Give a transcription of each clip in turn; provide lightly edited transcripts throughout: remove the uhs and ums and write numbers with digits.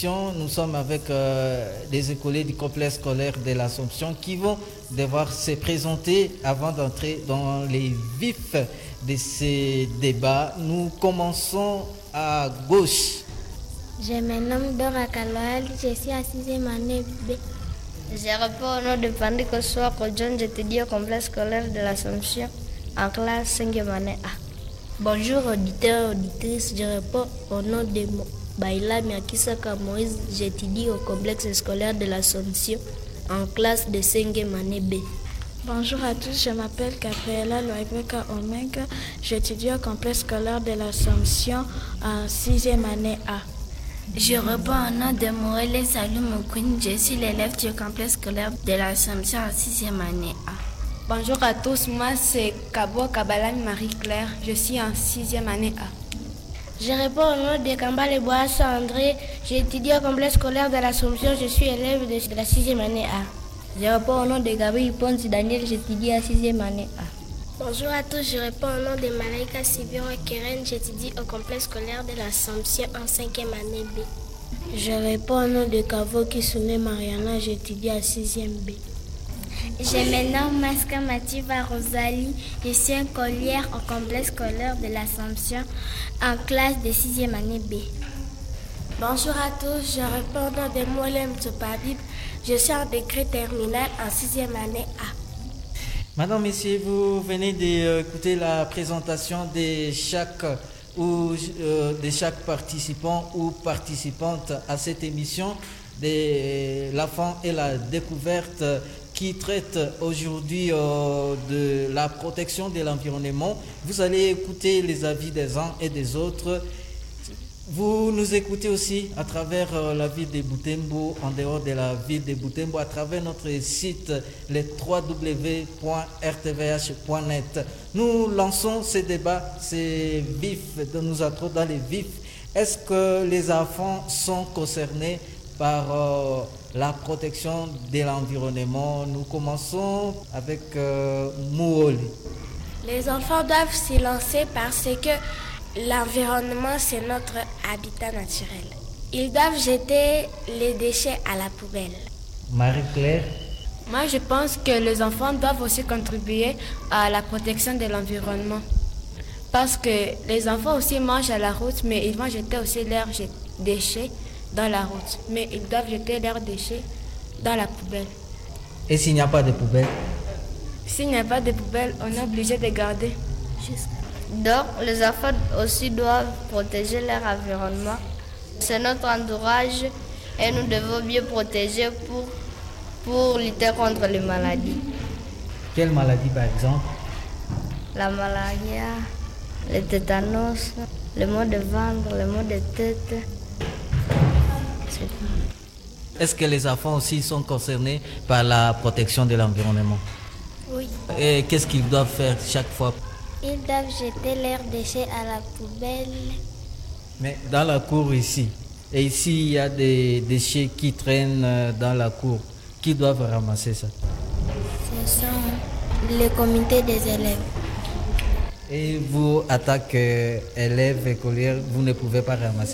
Nous sommes avec des écoliers du complexe scolaire de l'Assomption qui vont devoir se présenter avant d'entrer dans les vifs de ces débats. Nous commençons à gauche. Je me nomme Dora Kaloal, je suis à 6e année B. Je réponds au nom de Pandiko Soir John, j'étudie au complexe scolaire de l'Assomption en classe 5e année A. Bonjour auditeurs et auditrices, je réponds au nom de Baila Miakisaka Moïse, j'étudie au complexe scolaire de l'Assomption en classe de 5e année B. Bonjour à tous, je m'appelle Gabriela Loibeka Omega, j'étudie au complexe scolaire de l'Assomption en 6e année A. Je réponds au nom de Morele Salou Queen, je suis l'élève du complexe scolaire de l'Assomption en 6e année A. Bonjour à tous, moi c'est Kabo Kabalami Marie-Claire, je suis en 6e année A. Je réponds au nom de Kambale Boassa André, j'étudie au complexe scolaire de l'Assomption, je suis élève de la 6e année A. Je réponds au nom de Gabriel Ponzi Daniel, j'étudie à 6e année A. Bonjour à tous, je réponds au nom de Malaika Sibiro Keren, j'étudie au complexe scolaire de l'Assomption en 5e année B. Je réponds au nom de Kavo Kisune Mariana, j'étudie à 6e B. Je me nomme Maska Mativa Rosalie, je suis écolière au complexe scolaire de l'Assomption en classe de 6e année B. Bonjour à tous, je réponds au nom de Molem Tsopabib, je suis en degré terminal en 6e année A. Madame, Messieurs, vous venez d'écouter la présentation de chaque participant ou participante à cette émission de l'enfant et la découverte qui traite aujourd'hui de la protection de l'environnement. Vous allez écouter les avis des uns et des autres. Vous nous écoutez aussi à travers la ville de Butembo, en dehors de la ville de Butembo, à travers notre site, le www.rtvh.net. Nous lançons ce débat, c'est vif, nous entrons dans les vifs. Est-ce que les enfants sont concernés par la protection de l'environnement? Nous commençons avec Mouoli. Les enfants doivent s'y lancer parce que l'environnement, c'est notre habitat naturel. Ils doivent jeter les déchets à la poubelle. Marie-Claire? Moi, je pense que les enfants doivent aussi contribuer à la protection de l'environnement. Parce que les enfants aussi mangent à la route, mais ils vont jeter aussi leurs déchets dans la route. Mais ils doivent jeter leurs déchets dans la poubelle. Et s'il n'y a pas de poubelle? S'il n'y a pas de poubelle, on est obligé de garder. Donc, les enfants aussi doivent protéger leur environnement. C'est notre entourage et nous devons bien protéger pour lutter contre les maladies. Quelle maladie par exemple? La malaria, le tétanos, le maux de ventre, le maux de tête. Est-ce que les enfants aussi sont concernés par la protection de l'environnement? Oui. Et qu'est-ce qu'ils doivent faire chaque fois? Ils doivent jeter leurs déchets à la poubelle. Mais dans la cour ici, et ici il y a des déchets qui traînent dans la cour, qui doivent ramasser ça? Ce sont les comités des élèves. Et vous, en tant qu'élève écolière, vous ne pouvez pas ramasser?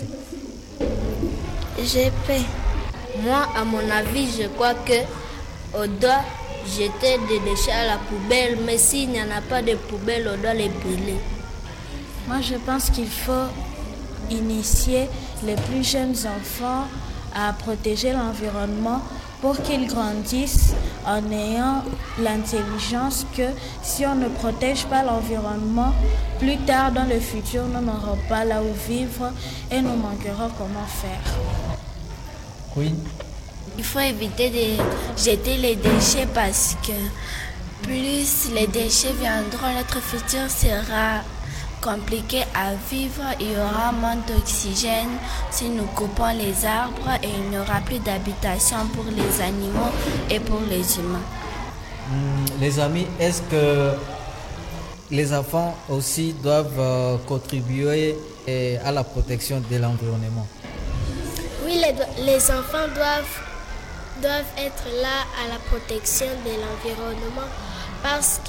Je peux. Moi, à mon avis, je crois qu'on doit jeter des déchets à la poubelle, mais s'il n'y en a pas de poubelle, on doit les brûler. Moi, je pense qu'il faut initier les plus jeunes enfants à protéger l'environnement pour qu'ils grandissent en ayant l'intelligence que si on ne protège pas l'environnement, plus tard dans le futur, nous n'aurons pas là où vivre et nous manquerons comment faire. Oui. Il faut éviter de jeter les déchets parce que plus les déchets viendront, notre futur sera compliqué à vivre. Il y aura moins d'oxygène si nous coupons les arbres et il n'y aura plus d'habitation pour les animaux et pour les humains. Les amis, est-ce que les enfants aussi doivent contribuer à la protection de l'environnement? Oui, les enfants doivent être là à la protection de l'environnement parce que